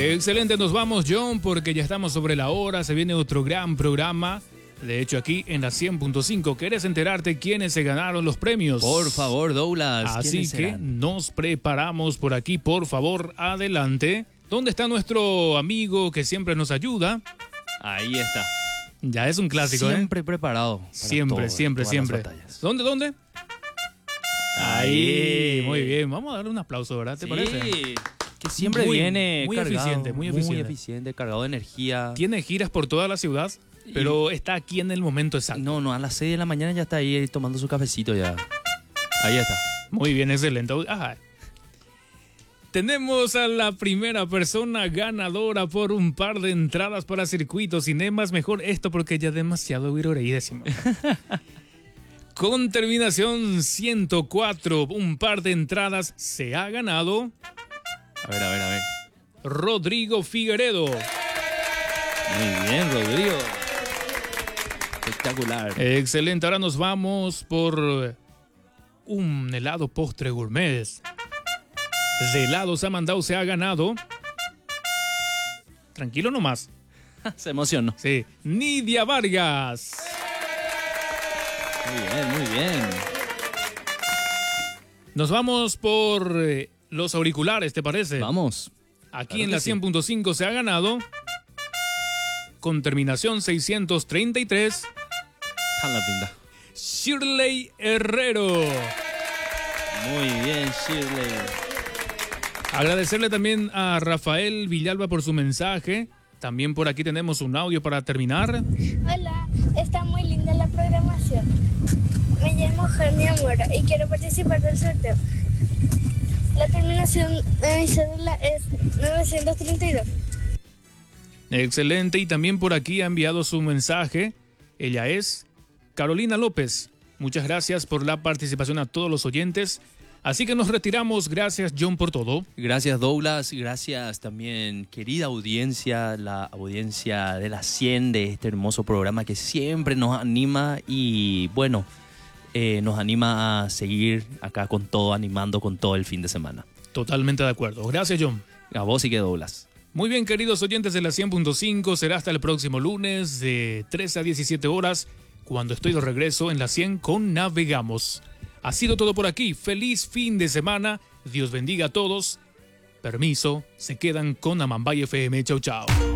Excelente, nos vamos, John, porque ya estamos sobre la hora. Se viene otro gran programa. De hecho, aquí en la 100.5, ¿querés enterarte quiénes se ganaron los premios? Por favor, Douglas. Así que nos preparamos por aquí, por favor, adelante. ¿Dónde está nuestro amigo que siempre nos ayuda? Ahí está. Ya es un clásico, Siempre preparado. Siempre. ¿Dónde? Ahí, muy bien. Vamos a darle un aplauso, ¿verdad? ¿Te parece? Que siempre viene muy cargado, eficiente, muy eficiente. Muy eficiente, cargado de energía. Tiene giras por toda la ciudad, pero está aquí en el momento exacto. No, a las 6 de la mañana ya está ahí tomando su cafecito ya. Ahí está. Muy bien, excelente. Ajá. Tenemos a la primera persona ganadora por un par de entradas para Circuito Cinemas. Mejor esto porque ya demasiado virorey, decimos. Con terminación 104, un par de entradas se ha ganado. A ver. Rodrigo Figueredo. Muy bien, Rodrigo. Espectacular. Excelente, ahora nos vamos por un helado postre gourmet. De helados Amandau se ha ganado. Tranquilo nomás. Se emocionó. Sí. Nidia Vargas. Muy bien. Nos vamos por los auriculares, ¿te parece? Vamos. Aquí en la 100.5 se ha ganado. Con terminación 633. A la pinta. Shirley Herrero. Muy bien, Shirley. Agradecerle también a Rafael Villalba por su mensaje. También por aquí tenemos un audio para terminar. Hola, está muy linda la programación. Me llamo Jania Mora y quiero participar del sorteo. La terminación de mi cédula es 932. Excelente, y también por aquí ha enviado su mensaje. Ella es Carolina López. Muchas gracias por la participación a todos los oyentes. Así que nos retiramos. Gracias, John, por todo. Gracias, Douglas. Gracias también, querida audiencia, la audiencia de la 100 de este hermoso programa que siempre nos anima y, bueno, nos anima a seguir acá con todo, animando con todo el fin de semana. Totalmente de acuerdo. Gracias, John. A vos y que Douglas. Muy bien, queridos oyentes de la 100.5. Será hasta el próximo lunes de 13 a 17 horas, cuando estoy de regreso en la 100 con Navegamos. Ha sido todo por aquí. Feliz fin de semana. Dios bendiga a todos. Permiso. Se quedan con Amambay FM. Chau, chau.